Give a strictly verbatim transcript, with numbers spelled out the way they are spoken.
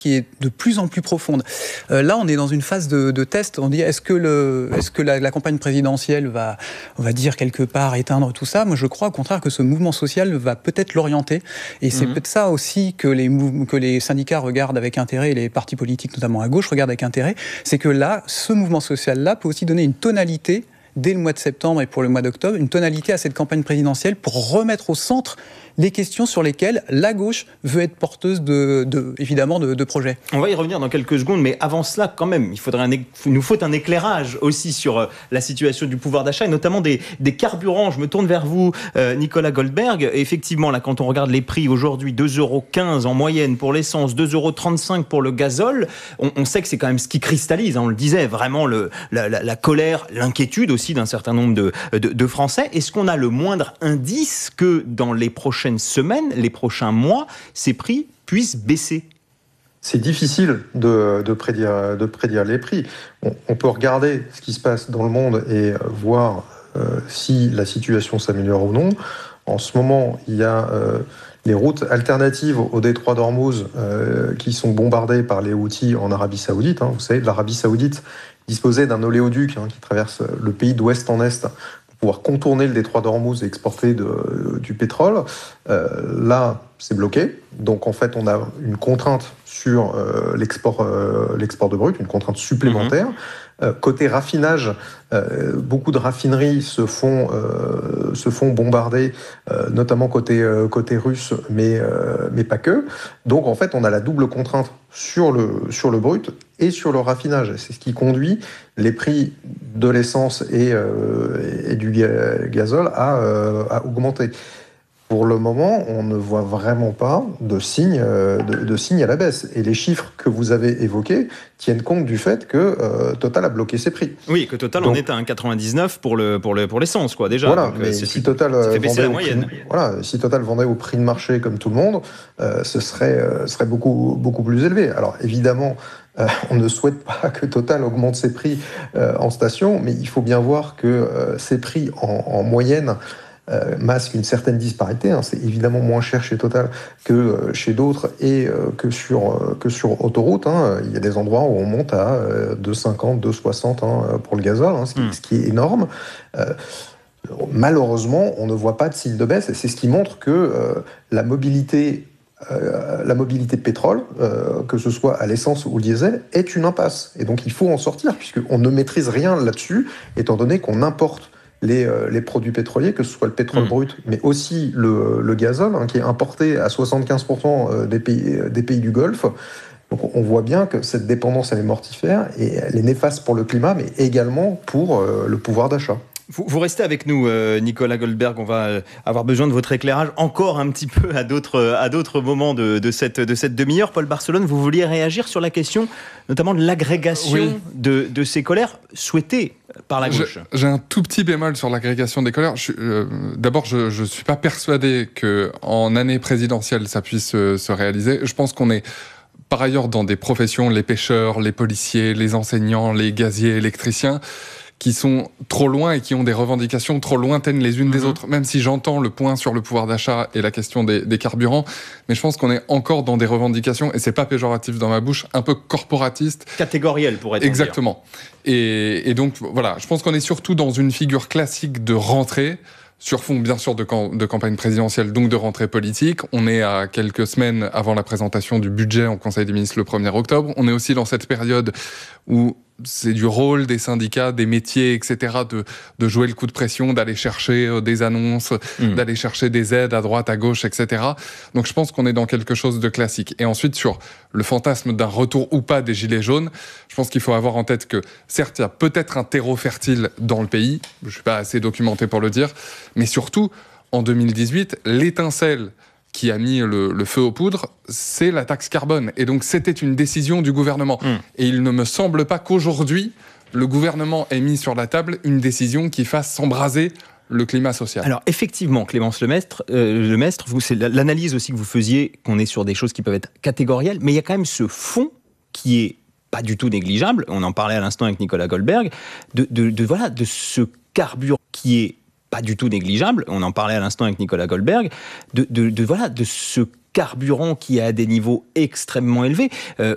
qui est de plus en plus profonde. Euh, là, on est dans une phase de, de test. On dit, est-ce que, le, est-ce que la, la campagne présidentielle va, on va dire, quelque part éteindre tout ça ? Moi, je crois au contraire que ce mouvement social va peut-être l'orienter. Et c'est mmh. peut-être ça aussi que les, mou- que les syndicats regardent avec intérêt, et les partis politiques, notamment à gauche, regardent avec intérêt. C'est que là, ce mouvement social-là peut aussi donner une tonalité dès le mois de septembre et pour le mois d'octobre, une tonalité à cette campagne présidentielle pour remettre au centre les questions sur lesquelles la gauche veut être porteuse de, de, évidemment de, de projets. On va y revenir dans quelques secondes, mais avant cela, quand même, il, faudrait un, il nous faut un éclairage aussi sur la situation du pouvoir d'achat et notamment des, des carburants. Je me tourne vers vous, euh, Nicolas Goldberg. Et effectivement, là, quand on regarde les prix aujourd'hui, deux euros quinze en moyenne pour l'essence, deux euros trente-cinq pour le gazole, on, on sait que c'est quand même ce qui cristallise, hein, on le disait, vraiment le, la, la, la colère, l'inquiétude aussi d'un certain nombre de, de, de Français. Est-ce qu'on a le moindre indice que dans les prochaines semaines, les prochains mois, ces prix puissent baisser ? C'est difficile de, de, prédire, de prédire les prix. On, on peut regarder ce qui se passe dans le monde et voir euh, si la situation s'améliore ou non. En ce moment, il y a euh, les routes alternatives au détroit d'Ormuz euh, qui sont bombardées par les Houthis en Arabie Saoudite. Hein. Vous savez, l'Arabie Saoudite disposait d'un oléoduc hein, qui traverse le pays d'ouest en est pouvoir contourner le détroit d'Ormuz et exporter de, du pétrole. Euh, là, c'est bloqué. Donc, en fait, on a une contrainte sur euh, l'export, euh, l'export de brut, une contrainte supplémentaire. Mmh. Euh, côté raffinage, euh, beaucoup de raffineries se font, euh, se font bombarder, euh, notamment côté, euh, côté russe, mais, euh, mais pas que. Donc, en fait, on a la double contrainte sur le, sur le brut et sur le raffinage. C'est ce qui conduit les prix de l'essence et, euh, et du gazole à, euh, à augmenter. Pour le moment, on ne voit vraiment pas de signes de, de signe à la baisse. Et les chiffres que vous avez évoqués tiennent compte du fait que euh, Total a bloqué ses prix. Oui, que Total Donc, en est à un virgule quatre-vingt-dix-neuf pour, le, pour, le, pour l'essence, quoi, déjà. Voilà, Donc, mais c'est, si Total vendait baisser la moyenne. Prix, voilà, si Total vendait au prix de marché comme tout le monde, euh, ce serait, euh, serait beaucoup, beaucoup plus élevé. Alors évidemment, Euh, on ne souhaite pas que Total augmente ses prix euh, en station, mais il faut bien voir que euh, ces prix en, en moyenne euh, masquent une certaine disparité. Hein. C'est évidemment moins cher chez Total que euh, chez d'autres et euh, que, sur, euh, que sur autoroute. Hein. Il y a des endroits où on monte à euh, deux virgule cinquante, deux virgule soixante hein, pour le gazole, hein, ce, qui, mmh. ce qui est énorme. Euh, malheureusement, on ne voit pas de signe de baisse et c'est ce qui montre que euh, la mobilité Euh, la mobilité de pétrole, euh, que ce soit à l'essence ou au diesel, est une impasse. Et donc il faut en sortir, puisqu'on ne maîtrise rien là-dessus, étant donné qu'on importe les, euh, les produits pétroliers, que ce soit le pétrole mmh. brut, mais aussi le, le gazole, hein, qui est importé à soixante-quinze pour cent des pays, des pays du Golfe. Donc on voit bien que cette dépendance, elle est mortifère, et elle est néfaste pour le climat, mais également pour euh, le pouvoir d'achat. Vous, vous restez avec nous, euh, Nicolas Goldberg. On va euh, avoir besoin de votre éclairage encore un petit peu à d'autres, à d'autres moments de, de, cette, de cette demi-heure. Paul Barcelone, vous vouliez réagir sur la question notamment de l'agrégation oui. de, de ces colères souhaitées par la gauche. Je, j'ai un tout petit bémol sur l'agrégation des colères. Je, euh, d'abord, je ne suis pas persuadé qu'en année présidentielle, ça puisse euh, se réaliser. Je pense qu'on est par ailleurs dans des professions, les pêcheurs, les policiers, les enseignants, les gaziers, électriciens, qui sont trop loin et qui ont des revendications trop lointaines les unes mmh. des autres, même si j'entends le point sur le pouvoir d'achat et la question des, des carburants, mais je pense qu'on est encore dans des revendications, et c'est pas péjoratif dans ma bouche, un peu corporatistes. Catégorielles, pour être Exactement. Et, et donc, voilà, je pense qu'on est surtout dans une figure classique de rentrée, sur fond, bien sûr, de, camp- de campagne présidentielle, donc de rentrée politique. On est à quelques semaines avant la présentation du budget en Conseil des ministres le premier octobre. On est aussi dans cette période où c'est du rôle des syndicats, des métiers, et cetera, de, de jouer le coup de pression, d'aller chercher euh, des annonces, mmh. d'aller chercher des aides à droite, à gauche, et cetera. Donc je pense qu'on est dans quelque chose de classique. Et ensuite, sur le fantasme d'un retour ou pas des Gilets jaunes, je pense qu'il faut avoir en tête que, certes, il y a peut-être un terreau fertile dans le pays, je ne suis pas assez documenté pour le dire, mais surtout, en deux mille dix-huit, l'étincelle qui a mis le, le feu aux poudres, c'est la taxe carbone. Et donc, c'était une décision du gouvernement. Mmh. Et il ne me semble pas qu'aujourd'hui, le gouvernement ait mis sur la table une décision qui fasse s'embraser le climat social. Alors, effectivement, Clémence Lemestre, euh, Lemestre vous, c'est l'analyse aussi que vous faisiez, qu'on est sur des choses qui peuvent être catégorielles, mais il y a quand même ce fond qui est pas du tout négligeable, on en parlait à l'instant avec Nicolas Goldberg, de, de, de, voilà, de ce carburant qui est pas du tout négligeable, on en parlait à l'instant avec Nicolas Goldberg, de, de, de, voilà, de ce carburant qui est à des niveaux extrêmement élevés. Euh,